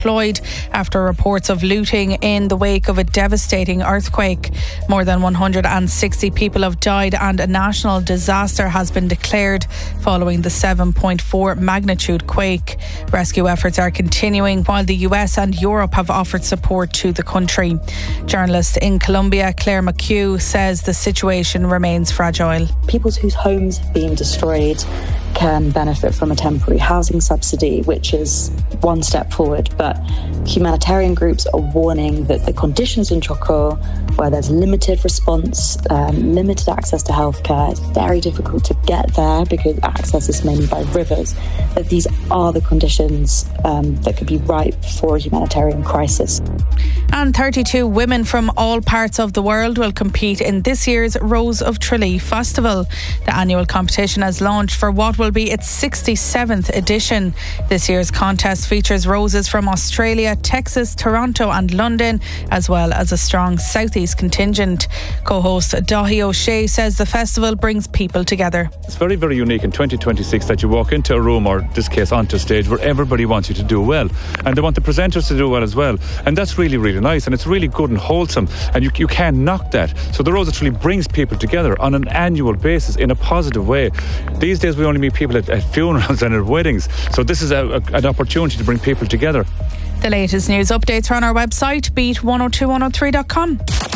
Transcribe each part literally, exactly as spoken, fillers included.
deployed after reports of looting in the wake of a devastating earthquake. More than one hundred sixty people have died and a national disaster has been declared following the seven point four magnitude quake. Rescue efforts are continuing while the U S and Europe have offered support to the country. Journalist in Colombia, Claire McHugh, says the situation remains fragile. People whose homes have been destroyed can benefit from a temporary housing subsidy, which is one step forward. But humanitarian groups are warning that the conditions in Chocó, where there's limited response, um, limited access to healthcare, it's very difficult to get there because access is mainly by rivers, that these are the conditions um, that could be ripe for a humanitarian crisis. And thirty-two women from all parts of the world will compete in this year's Rose of Tralee Festival. The annual competition has launched for what will be its sixty-seventh edition. This year's contest features roses from Australia, Texas, Toronto and London, as well as a strong southeast contingent. Co-host Dahi O'Shea says the festival brings people together. It's very, very unique in twenty twenty-six that you walk into a room, or in this case onto a stage, where everybody wants you to do well, and they want the presenters to do well as well, and that's really, really nice, and it's really good and wholesome, and you, you can't knock that. So the Rose of Tralee brings people together on an annual basis in a positive way. These days we only meet people at, at funerals and at weddings, so this is a, a, an opportunity to bring people together. The latest news updates are on our website, beat one oh two one oh three dot com.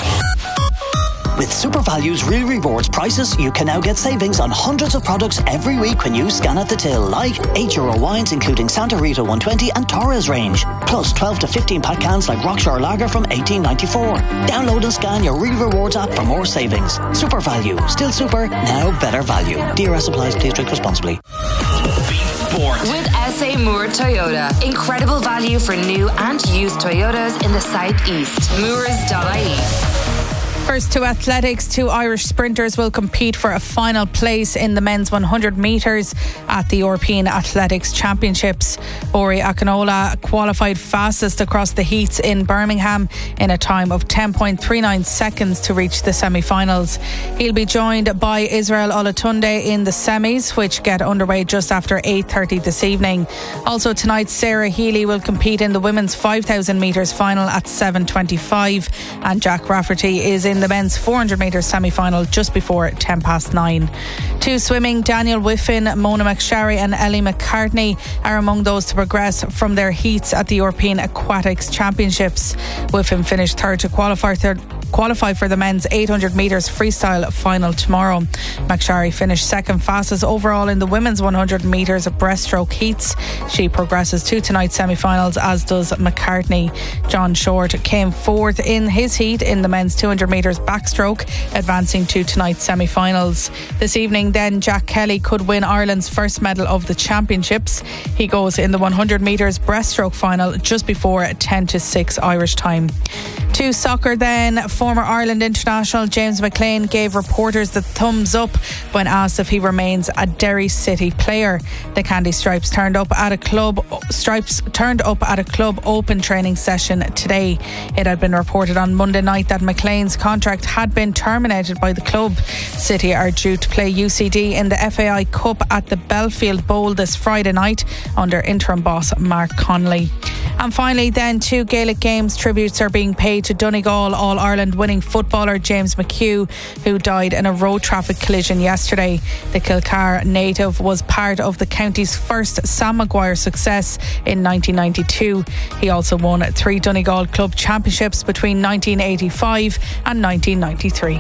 With SuperValue's Real Rewards prices, you can now get savings on hundreds of products every week when you scan at the till, like eight euro wines including Santa Rita one twenty and Torres range, plus twelve to fifteen pack cans like Rockshore Lager from eighteen ninety-four. Download and scan your Real Rewards app for more savings. SuperValue, still super, now better value. D R S applies, please drink responsibly. Sport. With S A Moore Toyota. Incredible value for new and used Toyotas in the southeast. Moores dot I E. First to athletics, two Irish sprinters will compete for a final place in the men's one hundred metres at the European Athletics Championships. Ori Akinola qualified fastest across the heats in Birmingham in a time of ten point three nine seconds to reach the semi-finals. He'll be joined by Israel Olatunde in the semis, which get underway just after eight thirty this evening. Also tonight, Sarah Healy will compete in the women's five thousand metres final at seven twenty-five, and Jack Rafferty is in the men's four hundred metres semi-final just before ten past nine. Two swimming, Daniel Whiffen, Mona McSharry and Ellie McCartney are among those to progress from their heats at the European Aquatics Championships. Whiffen finished third to qualify, third, qualify for the men's eight hundred metres freestyle final tomorrow. McSharry finished second fastest overall in the women's one hundred metres breaststroke heats. She progresses to tonight's semi-finals, as does McCartney. John Short came fourth in his heat in the men's two hundred metres backstroke, advancing to tonight's semi-finals. This evening then, Jack Kelly could win Ireland's first medal of the championships. He goes in the one hundred metres breaststroke final just before ten to six Irish time. To soccer then, former Ireland international James McLean gave reporters the thumbs up when asked if he remains a Derry City player. The Candy Stripes turned up at a club Stripes turned up at a club open training session today. It had been reported on Monday night that McLean's contract had been terminated by the club. City are due to play U C D in the F A I Cup at the Belfield Bowl this Friday night under interim boss Mark Connolly. And finally then, two Gaelic Games tributes are being paid to Donegal All-Ireland winning footballer James McHugh, who died in a road traffic collision yesterday. The Kilcar native was part of the county's first Sam Maguire success in nineteen ninety-two. He also won three Donegal club championships between nineteen eighty-five and nineteen ninety-three.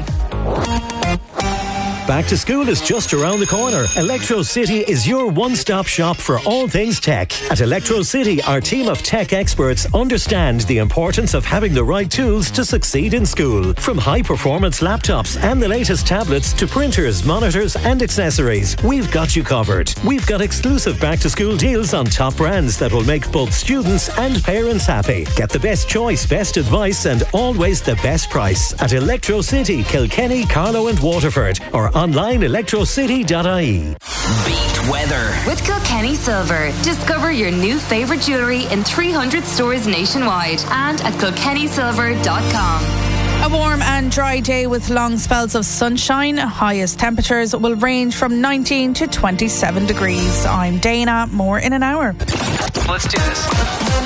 Back to school is just around the corner. Electro City is your one-stop shop for all things tech. At Electro City, our team of tech experts understand the importance of having the right tools to succeed in school. From high-performance laptops and the latest tablets to printers, monitors and accessories, we've got you covered. We've got exclusive back-to-school deals on top brands that will make both students and parents happy. Get the best choice, best advice and always the best price at Electro City, Kilkenny, Carlow and Waterford, or online electro city dot I E. Beat weather with Kilkenny Silver. Discover your new favourite jewellery in three hundred stores nationwide and at kilkenny silver dot com. A warm and dry day with long spells of sunshine. Highest temperatures will range from nineteen to twenty-seven degrees. I'm Dana. More in an hour. Let's do this.